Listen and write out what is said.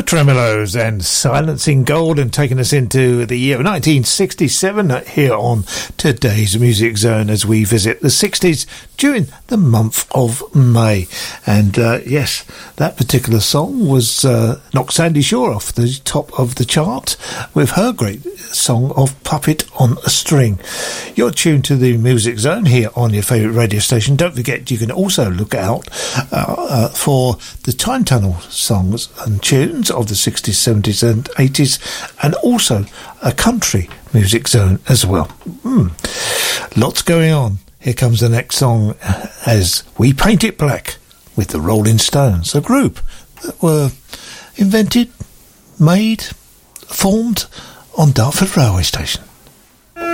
Tremeloes and Silencing Gold, and taking us into the year of 1967 here on today's Music Zone as we visit the 60s during the month of May. And yes, that particular song was knocked Sandy Shaw off the top of the chart with her great song of Puppet on a String. You're tuned to the Music Zone here on your favourite radio station. Don't forget, you can also look out for the Time Tunnel songs and tunes of the 60s, 70s and 80s, and also a country Music Zone as well. Lots going on. Here comes the next song as we paint it black with the Rolling Stones, a group that were invented, made, formed on Dartford Railway Station.